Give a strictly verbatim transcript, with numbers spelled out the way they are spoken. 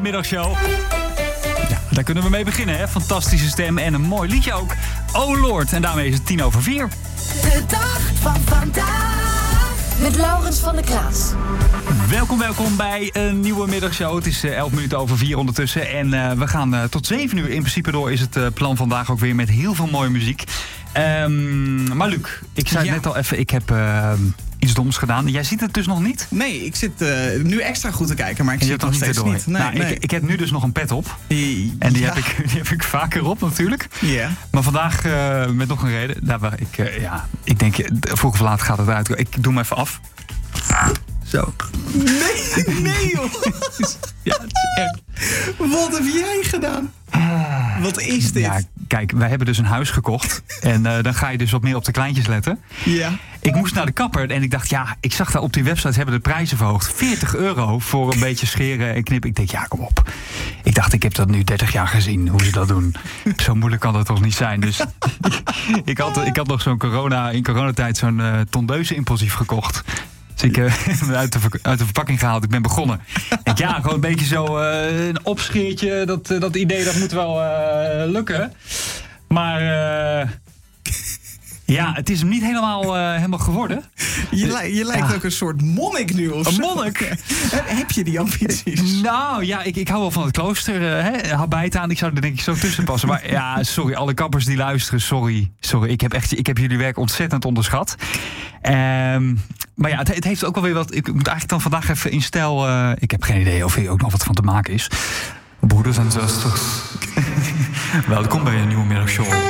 Middagshow. Ja, daar kunnen we mee beginnen, hè? Fantastische stem en een mooi liedje ook. Oh Lord, en daarmee is het tien over vier. De dag van vandaag. Met Laurens van der Kraats. Welkom, welkom bij een nieuwe middagshow. Het is elf minuten over vier ondertussen. En uh, we gaan uh, tot zeven uur in principe door. Is het uh, plan vandaag ook weer met heel veel mooie muziek. Um, maar Luc, ik zei ja. het net al even, ik heb uh, iets doms gedaan. Jij ziet het dus nog niet? Nee, ik zit uh, nu extra goed te kijken, maar ik en zie het nog steeds erdoor. niet. Nee, nou, nee. Ik, ik heb nu dus nog een pet op. Ja. En die heb, ik, die heb ik vaker op natuurlijk. Ja. Maar vandaag uh, met nog een reden. Nou, ik, uh, ja, ik denk, vroeg of laat gaat het eruit. Ik doe hem even af. Zo. Nee, nee joh. Ja, het is echt... Wat heb jij gedaan? Ah, Wat is dit? Ja, kijk, wij hebben dus een huis gekocht. En uh, dan ga je dus wat meer op de kleintjes letten. Ja. Ik moest naar de kapper en ik dacht, ja, ik zag daar op die website hebben de prijzen verhoogd. veertig euro voor een beetje scheren en knippen. Ik denk, ja, kom op. Ik dacht, ik heb dat nu dertig jaar gezien, hoe ze dat doen. Zo moeilijk kan dat toch niet zijn. Dus ik, had, ik had nog zo'n corona, in coronatijd zo'n uh, tondeuze impulsief gekocht. Dus ik heb uh, uit, de, uit de verpakking gehaald. Ik ben begonnen. En ja, gewoon een beetje zo uh, een opscheertje. Dat, uh, dat idee, dat moet wel uh, lukken. Maar uh, ja, het is hem niet helemaal, uh, helemaal geworden. Je, li- je lijkt ja. ook een soort monnik nu of Een zo. monnik? Heb je die ambities? Nou ja, ik, ik hou wel van het klooster. Uh, hè, habijt aan, ik zou er denk ik zo tussen passen. Maar ja, sorry, alle kappers die luisteren, sorry. Sorry, ik heb, echt, ik heb jullie werk ontzettend onderschat. Um, maar ja, het, het heeft ook wel weer wat... Ik moet eigenlijk dan vandaag even in stijl... Uh, ik heb geen idee of hier ook nog wat van te maken is. Broeders en zusters. Welkom bij een nieuwe middagshow.